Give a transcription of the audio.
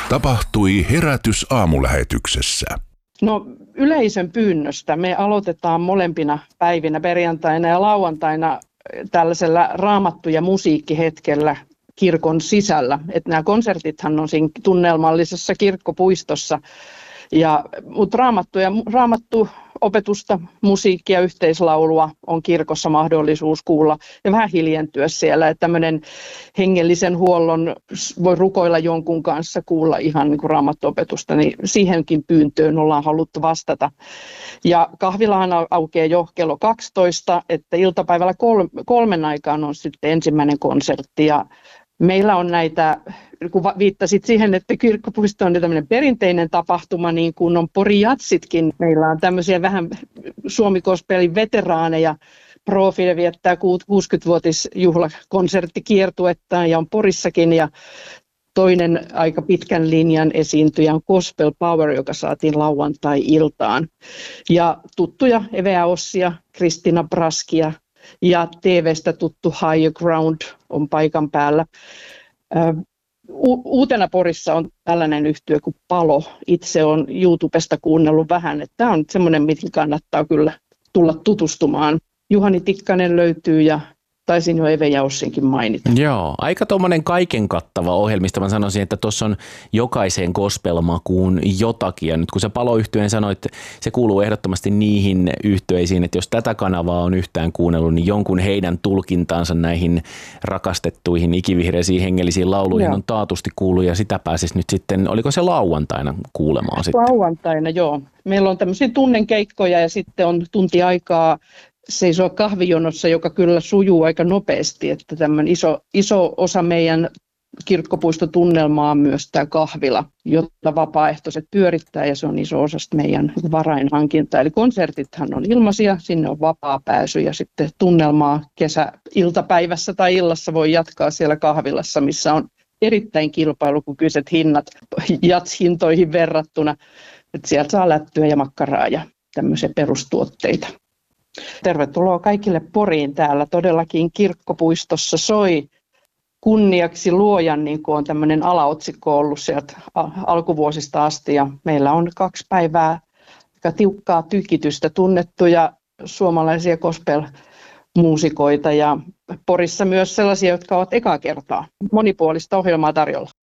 tapahtui Herätys aamulähetyksessä. No yleisön pyynnöstä me aloitetaan molempina päivinä, perjantaina ja lauantaina, tällaisella raamattu- ja musiikkihetkellä kirkon sisällä. Että nämä konsertithan on siinä tunnelmallisessa kirkkopuistossa, mutta raamattuopetusta, musiikkia, yhteislaulua on kirkossa mahdollisuus kuulla ja vähän hiljentyä siellä. Että tämmöinen hengellisen huollon voi rukoilla jonkun kanssa, kuulla ihan niin kuin raamattuopetusta, niin siihenkin pyyntöön ollaan haluttu vastata. Ja kahvilahan aukeaa jo kello 12, että iltapäivällä 3 aikaan on sitten ensimmäinen konsertti ja meillä on näitä, kun viittasit siihen, että kirkkopuisto on tämmöinen perinteinen tapahtuma, niin kuin on Pori-jatsitkin. Meillä on tämmöisiä vähän Suomi-gospelin veteraaneja. Profi viettää 60-vuotisjuhlakonserttikiertuettaan ja on Porissakin. Ja toinen aika pitkän linjan esiintyjä on Gospel Power, joka saatiin lauantai-iltaan. Ja tuttuja Evea Ossia, Kristina Braskia. Ja TV:stä tuttu Higher Ground on paikan päällä. Uutena Porissa on tällainen yhtye kuin Palo. Itse olen YouTubesta kuunnellut vähän, että tämä on semmoinen, mihin kannattaa kyllä tulla tutustumaan. Juhani Tikkanen löytyy ja taisin jo Eve Jaussinkin mainita. Joo, aika tuommoinen kaiken kattava ohjelmista. Mä sanoisin, että tuossa on jokaiseen gospelmakuun jotakin. Ja nyt kun sä Palo-yhtyeen sanoit, se kuuluu ehdottomasti niihin yhtyeisiin, että jos tätä kanavaa on yhtään kuunnellut, niin jonkun heidän tulkintaansa näihin rakastettuihin ikivihreisiin hengellisiin lauluihin on taatusti kuullut. Ja sitä pääsisi nyt sitten, oliko se lauantaina kuulemaan sitten? Lauantaina, joo. Meillä on tämmöisiä tunnenkeikkoja ja sitten on tunti aikaa seisoo kahvijonossa, joka kyllä sujuu aika nopeasti, että tämmöinen iso osa meidän kirkkopuistotunnelmaa on myös tämä kahvila, jota vapaaehtoiset pyörittää ja se on iso osa meidän varainhankintaa. Eli konsertithan on ilmaisia, sinne on vapaa pääsy ja sitten tunnelmaa iltapäivässä tai illassa voi jatkaa siellä kahvilassa, missä on erittäin kilpailukykyiset hinnat jatshintoihin verrattuna. Että sieltä saa lättyä ja makkaraa ja tämmöisiä perustuotteita. Tervetuloa kaikille Poriin täällä. Todellakin kirkkopuistossa soi kunniaksi luojan, niin kuin on tämmöinen alaotsikko ollut sieltä alkuvuosista asti. Ja meillä on 2 päivää aika tiukkaa tykitystä, tunnettuja suomalaisia gospel-muusikoita ja Porissa myös sellaisia, jotka ovat ekaa kertaa. Monipuolista ohjelmaa tarjolla.